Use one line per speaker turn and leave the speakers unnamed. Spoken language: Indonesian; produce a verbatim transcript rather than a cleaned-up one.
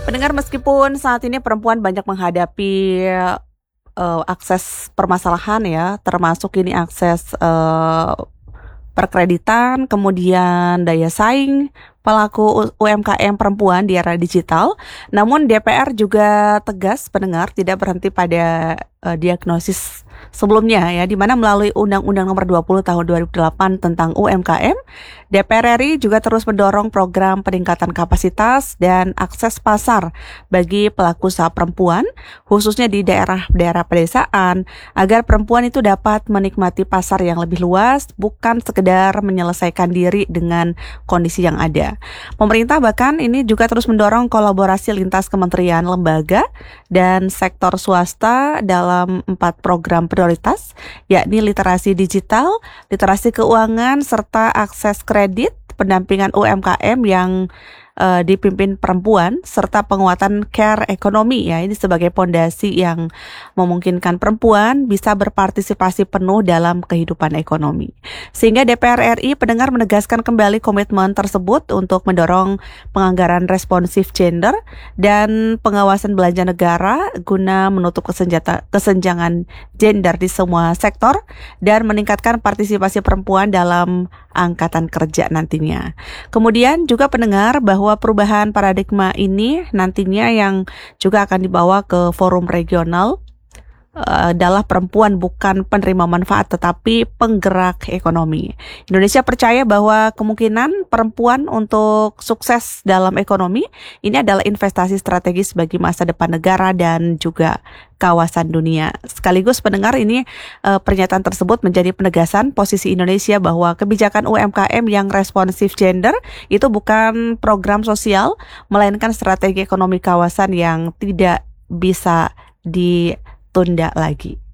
Pendengar, meskipun saat ini perempuan banyak menghadapi uh, akses permasalahan ya, termasuk ini akses uh, perkreditan, kemudian daya saing pelaku U M K M perempuan di era digital. Namun D P R juga tegas, pendengar, tidak berhenti pada uh, diagnosis sebelumnya ya, di mana melalui Undang-Undang Nomor dua puluh Tahun dua ribu delapan tentang U M K M, D P R R I juga terus mendorong program peningkatan kapasitas dan akses pasar bagi pelaku usaha perempuan, khususnya di daerah-daerah pedesaan, agar perempuan itu dapat menikmati pasar yang lebih luas, bukan sekedar menyelesaikan diri dengan kondisi yang ada. Pemerintah bahkan ini juga terus mendorong kolaborasi lintas kementerian, lembaga, dan sektor swasta dalam empat program prioritas, yakni literasi digital, literasi keuangan, serta akses kredit, pendampingan U M K M yang uh, dipimpin perempuan, serta penguatan care ekonomi ya, ini sebagai pondasi yang memungkinkan perempuan bisa berpartisipasi penuh dalam kehidupan ekonomi. Sehingga D P R R I, pendengar, menegaskan kembali komitmen tersebut untuk mendorong penganggaran responsif gender dan pengawasan belanja negara guna menutup kesenjata, kesenjangan gender di semua sektor dan meningkatkan partisipasi perempuan dalam angkatan kerja nantinya. Kemudian juga, pendengar, bahwa perubahan paradigma ini nantinya yang juga akan dibawa ke forum regional adalah perempuan bukan penerima manfaat tetapi penggerak ekonomi. Indonesia percaya bahwa kemungkinan perempuan untuk sukses dalam ekonomi ini adalah investasi strategis bagi masa depan negara dan juga kawasan dunia. Sekaligus, pendengar, ini eh, pernyataan tersebut menjadi penegasan posisi Indonesia bahwa kebijakan U M K M yang responsif gender itu bukan program sosial, melainkan strategi ekonomi kawasan yang tidak bisa di tunda lagi.